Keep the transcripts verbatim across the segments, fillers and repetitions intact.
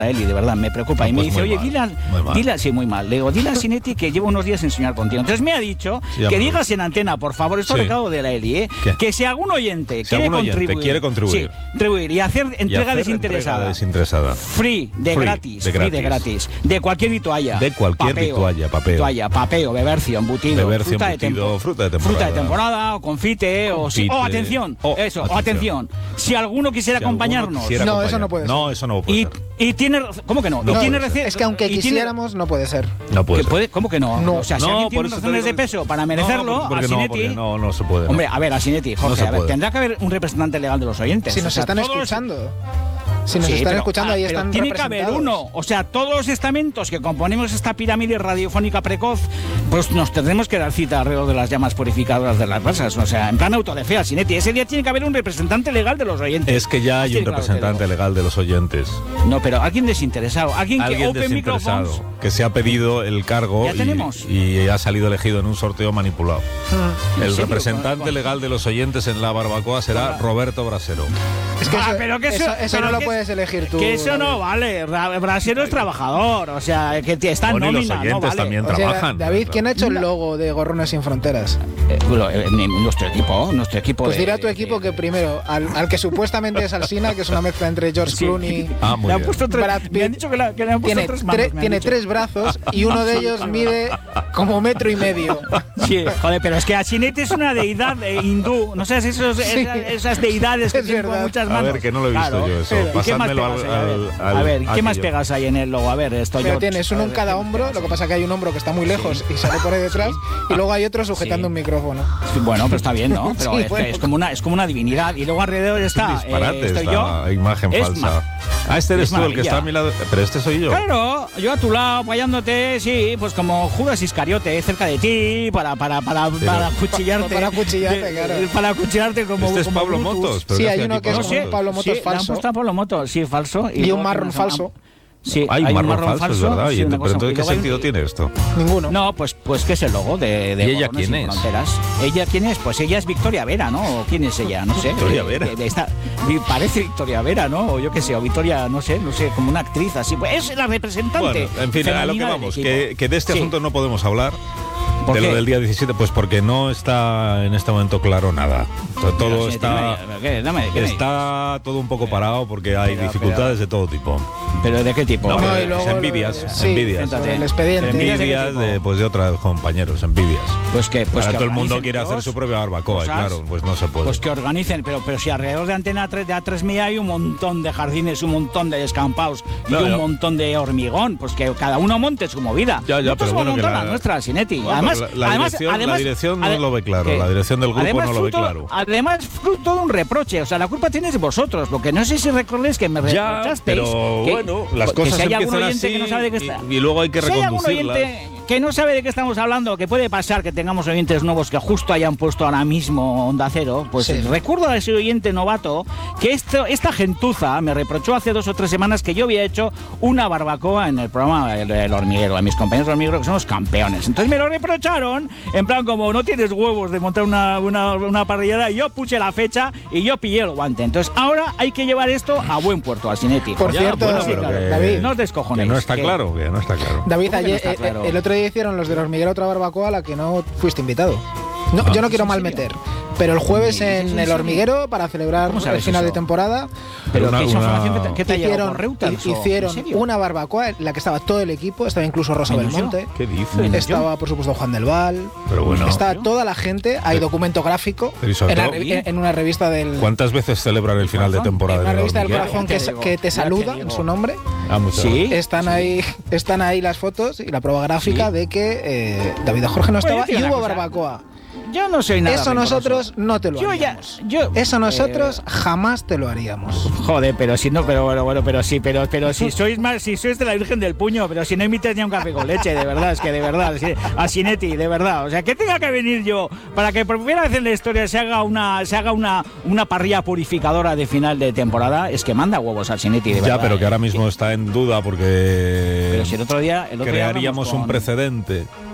Eli, de verdad, me preocupa. No, y me pues dice, oye, mal, dile, dile, sí, muy mal. Le digo, dile a Sinetti que llevo unos días sin soñar contigo. Entonces me ha dicho sí, que digas en antena, por favor, esto sí. recado de la Eli, ¿eh? Que si algún oyente, si quiere, algún oyente contribuir, quiere contribuir, sí, contribuir y hacer entrega, y hacer desinteresada, entrega desinteresada, free, de free, gratis, de free gratis, de gratis, de cualquier vitualla, de cualquier papeo, vitualla, papeo, vitualla, papeo, bebercio, embutido, bebercio, fruta, embutido, de tempo, fruta de temporada, fruta de temporada, o confite, o, confite, o atención, o, eso, atención. o atención. Si alguno quisiera si acompañarnos, quisiera no, acompañar. eso no puede ser. No, eso no puede y, ser. y tiene, ¿cómo que no? No y tiene puede ser. rece- Es que aunque y tiene- quisiéramos, no puede ser. No puede que ser. puede, ¿Cómo que no? No. O sea, si No, alguien por tiene eso te razones digo- de peso para merecerlo, no, porque a no, Sinetti... porque no, no se puede. No. Hombre, a ver, a Sinetti, Jorge, No se a ver, puede. tendrá que haber un representante legal de los oyentes. Si o nos sea, están todos- escuchando. Si nos Sí, están pero, escuchando, ah, ahí pero están tiene que haber representados. uno. O sea, todos los estamentos que componemos esta pirámide radiofónica precoz, pues nos tendremos que dar cita alrededor de las llamas purificadoras de las masas. O sea, en plan autodefea, Sinetti. Ese día tiene que haber un representante legal de los oyentes. Es que ya hay Así un de claro te representante digo. legal de los oyentes. No, pero alguien desinteresado. Alguien, que Alguien open desinteresado microphones. que se ha pedido el cargo Ya y, tenemos. y ha salido elegido en un sorteo manipulado. ¿En El serio? representante ¿Con- con- legal de los oyentes en la barbacoa será Roberto Brasero. Es que Ah, eso, pero que eso- eso, eso pero no lo que- puedes elegir tú. Que eso no David. vale. Ra- Brasero es trabajador. O sea, que t- está en Bueno, y los nómina. oyentes no vale. también O sea, trabajan. David, ¿quién ha hecho el No. logo de Gorrones Sin Fronteras? Eh, bueno, eh, eh, nuestro equipo, nuestro equipo. Pues de- dirá tu de- equipo que primero, al, al que supuestamente es Alsina, que es una mezcla entre George Sí. Clooney. Ah, muy le han bien. puesto tres, Brad me Pitt han dicho que, la- que le han puesto Tiene, tres manos. tre- me han tiene dicho. tres brazos y uno de ellos mide como metro y medio. Sí, joder, pero es que Asinetti es una deidad eh, hindú. No sé, esos, Sí. esas, esas deidades que Es tienen con verdad. muchas A manos. ver, que no lo he visto Claro. yo eso. ¿Y qué más Pasádmelo pegas al- ahí? A ver, al- al- a ver, ¿qué más aquello. pegas ahí en el logo? A ver, estoy Pero yo. tienes uno en cada hombro, lo que pasa que hay un hombro que está muy lejos y sale por ahí detrás, y luego hay otro sujetando Sí. un micrófono. Sí, bueno, pero está bien, ¿no? Pero Sí, es, que bueno. es como una, es como una divinidad. Y luego alrededor Es un está. disparate eh, estoy esta yo. imagen Es falsa. ma- Ah, este eres es tú el que maravilla. está a mi lado. Pero este soy yo. Claro, yo a tu lado, apoyándote, sí, pues como Judas Iscariote, cerca de ti, para, para, para, para acuchillarte. para acuchillarte, De- claro. Para acuchillarte como. Este es como Pablo Brutus. Motos. pero Sí, ¿qué hay hacía uno aquí que es Pablo un Motos? Pablo Motos sí, le han falso. puesto a Pablo Motos, sí, falso. Y luego un marrón tienes a- falso. Sí, Hay un marrón falso, es verdad. sí, Y una ent- cosa. pero entonces, Y ¿qué luego hay- sentido tiene esto? Ninguno. No, pues, pues ¿qué es el logo de, de ¿Y ella Gorrones quién Sin es? Fronteras? ¿Ella quién es? Pues ella es Victoria Vera, ¿no? ¿O quién es ella? No sé. Victoria Eh, Vera. eh, está- vi- parece Victoria Vera, ¿no? O yo qué sé, o Victoria, no sé, no sé, como una actriz así. Pues es la representante. Bueno, en fin, a lo que femenina del vamos, equipo. que, que de este Sí. asunto no podemos hablar. ¿Por De qué? lo del día diecisiete, pues porque no está en este momento claro nada. O sea, todo Pero, sí, está, dime, ¿qué? Dame, ¿qué me está todo un poco parado porque hay Pero, dificultades de todo tipo. dices? ¿Pero de qué tipo? No, No, pero y luego es envidias, lo de- sí, envidias. sobre el expediente. Envidias de qué Envidias tipo? de, pues de otros compañeros, envidias. Pues que, pues Ahora que todo el mundo organicen quiere hacer todos su propia barbacoa, y cosas. claro, pues no se puede. Pues que organicen, pero, pero si alrededor de Antena tres, de A tres Media hay un montón de jardines, un montón de descampados y Claro, un ya. montón de hormigón, pues que cada uno monte su movida. Ya, ya, Nosotros pero vamos bueno, a que montar la- la nuestra, Sinetti. Bueno, además, pero la, la además, dirección, además, la dirección no ade- lo ve claro, ¿qué? la dirección del grupo Además, no lo ve fruto- claro. Además, fruto de un reproche, o sea, la culpa tienes vosotros, porque no sé si recordáis que me Ya, reprochasteis. pero que- bueno, las que cosas si hay algún empiezan oyente así que no sabe de qué y- está. y luego hay que Si hay algún reconducirlas. oyente que no sabe de qué estamos hablando, que puede pasar que tengamos oyentes nuevos que justo hayan puesto ahora mismo Onda Cero, pues Sí. recuerdo a ese oyente novato que esto, esta gentuza me reprochó hace dos o tres semanas que yo había hecho una barbacoa en el programa El, El Hormiguero, a mis compañeros del Hormiguero que somos campeones. Entonces me lo reprocharon, en plan como no tienes huevos de montar una, una, una parrillada, y yo puse la fecha y yo pillé el guante. Entonces ahora hay que llevar esto a buen puerto, al Sinetti. Por Ya, cierto, bueno, sí, pero claro, que- David, No os Que descojonéis. no está que- claro, que no está claro. David, ¿Cómo que no ayer, está eh, claro? el otro día hicieron los del hormiguero otra barbacoa a la que no fuiste invitado. No, Ah. yo no quiero ¿En mal serio? meter, pero el jueves ¿En en el serio? hormiguero, para celebrar ¿Cómo el sabes final eso? de temporada, Pero Una- ¿qué es una- información que te, que te ha llegado hicieron, por Reuters, o- hicieron ¿en serio? una barbacoa en la que estaba todo el equipo, estaba incluso Rosa ¿Menos yo? Belmonte, ¿Qué dices? Menos estaba por supuesto Juan del Val, Pero bueno. estaba toda la gente, hay Pero- documento gráfico pero y sobre en, la todo- revi- en una revista del ¿Cuántas veces celebran el final de Corazón? temporada? en una del revista del Hormiguero? corazón Ya que, te se- digo, que te ya te saluda digo. en su nombre. Ah, muchas Sí. gracias. Están ahí, están ahí las fotos y la prueba gráfica Sí. de que eh, David Jorge no Pues yo estaba te y digo una hubo cosa. barbacoa. Yo no soy nada Eso rencoroso. nosotros no te lo Yo ya, haríamos. yo, Eso eh, nosotros jamás te lo haríamos. Joder, pero si no, pero bueno, bueno, pero sí, pero, pero si sois más, si sois de la Virgen del Puño, pero si no emites ni un café con leche, de verdad, es que de verdad, sí, a Sinetti, de verdad, o sea, que tenga que venir yo para que por primera vez en la historia se haga una, se haga una, una parrilla purificadora de final de temporada, es que manda huevos al Sinetti, de verdad. Ya, pero que ahora eh. mismo está en duda porque Pero si el otro día, el otro día crearíamos hablamos un con- precedente.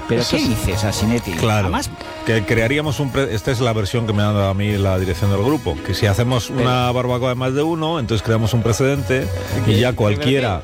¿Pero Eso qué es- dices, Asinetti? Claro, Además, que crearíamos un... pre- Esta es la versión que me ha dado a mí la dirección del grupo, que si hacemos una barbacoa de más de uno, entonces creamos un precedente y ya cualquiera